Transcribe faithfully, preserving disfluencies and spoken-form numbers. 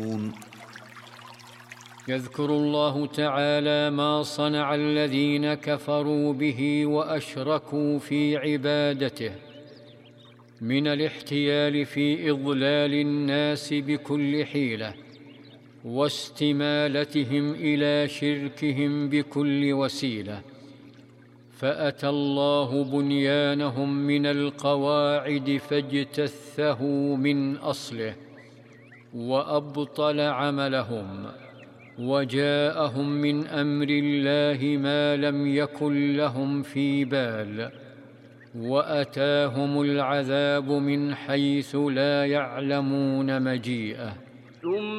يذكر الله تعالى ما صنع الذين كفروا به وأشركوا في عبادته من الاحتيال في إضلال الناس بكل حيلة، واستمالتهم إلى شركهم بكل وسيلة، فأتى الله بنيانهم من القواعد فاجتثه من أصله، وأبطل عملهم، وجاءهم من أمر الله ما لم يكن لهم في بال، وأتاهم العذاب من حيث لا يعلمون مجيئه.